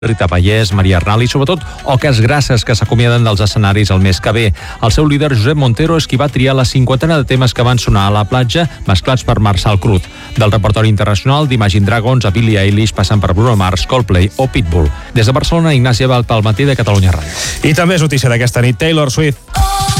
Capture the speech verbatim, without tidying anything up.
Rita Pallès, Maria Arnal i sobretot Oques Grasses, que s'acomiaden dels escenaris el mes que ve. El seu líder, Josep Montero, és qui va triar la cinquantena de temes que van sonar a la platja, mesclats per Marçal Cruz. Del repertori internacional d'Imagine Dragons a Billie Eilish, passant per Bruno Mars, Coldplay o Pitbull. Des de Barcelona, Ignasi Abad pel Matí de Catalunya Ràdio. I també és notícia d'aquesta nit, Taylor Swift.